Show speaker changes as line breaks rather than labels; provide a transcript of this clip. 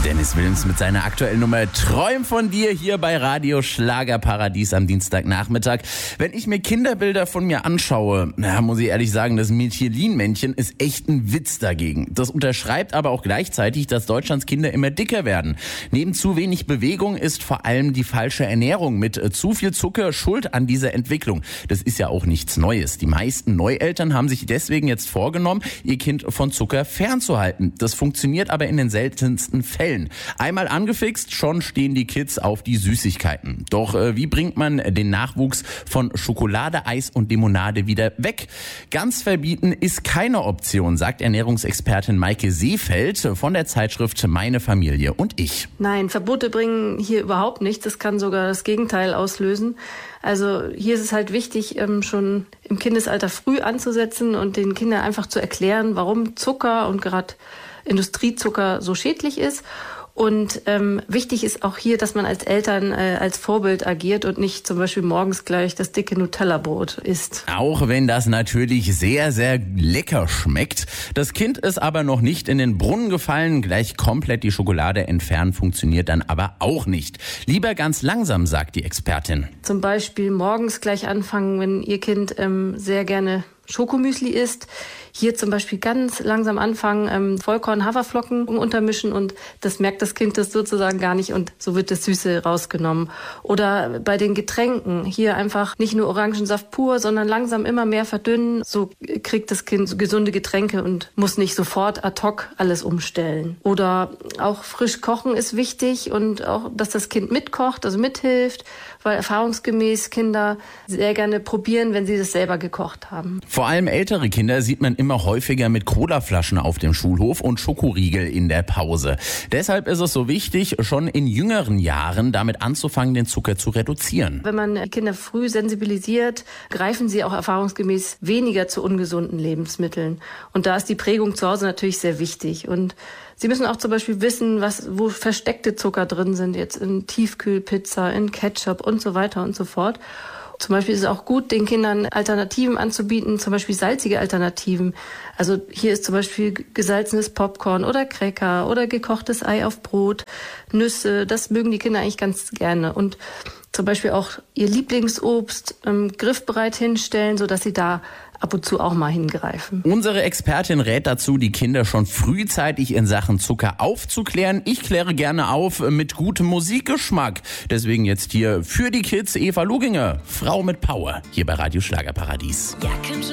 Dennis Wilms mit seiner aktuellen Nummer Träum von dir hier bei Radio Schlagerparadies am Dienstagnachmittag. Wenn ich mir Kinderbilder von mir anschaue, muss ich ehrlich sagen, das Michelin-Männchen ist echt ein Witz dagegen. Das unterschreibt aber auch gleichzeitig, dass Deutschlands Kinder immer dicker werden. Neben zu wenig Bewegung ist vor allem die falsche Ernährung mit zu viel Zucker schuld an dieser Entwicklung. Das ist ja auch nichts Neues. Die meisten Neueltern haben sich deswegen jetzt vorgenommen, ihr Kind von Zucker fernzuhalten. Das funktioniert aber in den seltensten Fällen. Einmal angefixt, schon stehen die Kids auf die Süßigkeiten. Doch wie bringt man den Nachwuchs von Schokolade, Eis und Limonade wieder weg? Ganz verbieten ist keine Option, sagt Ernährungsexpertin Maike Seefeld von der Zeitschrift Meine Familie und ich.
Nein, Verbote bringen hier überhaupt nichts. Das kann sogar das Gegenteil auslösen. Also hier ist es halt wichtig, schon im Kindesalter früh anzusetzen und den Kindern einfach zu erklären, warum Zucker und gerade Industriezucker so schädlich ist. Und wichtig ist auch hier, dass man als Eltern als Vorbild agiert und nicht zum Beispiel morgens gleich das dicke Nutella-Brot isst.
Auch wenn das natürlich sehr, sehr lecker schmeckt. Das Kind ist aber noch nicht in den Brunnen gefallen. Gleich komplett die Schokolade entfernen funktioniert dann aber auch nicht. Lieber ganz langsam, sagt die Expertin.
Zum Beispiel morgens gleich anfangen, wenn Ihr Kind sehr gerne Schokomüsli isst. Hier zum Beispiel ganz langsam anfangen, Vollkorn, Haferflocken untermischen und das merkt das Kind das sozusagen gar nicht und so wird das Süße rausgenommen. Oder bei den Getränken hier einfach nicht nur Orangensaft pur, sondern langsam immer mehr verdünnen. So kriegt das Kind gesunde Getränke und muss nicht sofort ad hoc alles umstellen. Oder auch frisch kochen ist wichtig und auch, dass das Kind mitkocht, also mithilft, weil erfahrungsgemäß Kinder sehr gerne probieren, wenn sie das selber gekocht haben.
Vor allem ältere Kinder sieht man immer häufiger mit Colaflaschen auf dem Schulhof und Schokoriegel in der Pause. Deshalb ist es so wichtig, schon in jüngeren Jahren damit anzufangen, den Zucker zu reduzieren.
Wenn man Kinder früh sensibilisiert, greifen sie auch erfahrungsgemäß weniger zu ungesunden Lebensmitteln. Und da ist die Prägung zu Hause natürlich sehr wichtig. Und sie müssen auch zum Beispiel wissen, wo versteckte Zucker drin sind, jetzt in Tiefkühlpizza, in Ketchup und so weiter und so fort. Zum Beispiel ist es auch gut, den Kindern Alternativen anzubieten, zum Beispiel salzige Alternativen. Also hier ist zum Beispiel gesalzenes Popcorn oder Cracker oder gekochtes Ei auf Brot, Nüsse, das mögen die Kinder eigentlich ganz gerne. Und zum Beispiel auch ihr Lieblingsobst griffbereit hinstellen, sodass sie da ab und zu auch mal hingreifen.
Unsere Expertin rät dazu, die Kinder schon frühzeitig in Sachen Zucker aufzuklären. Ich kläre gerne auf mit gutem Musikgeschmack. Deswegen jetzt hier für die Kids Eva Luginger, Frau mit Power, hier bei Radio Schlagerparadies.
Ja, komm schon.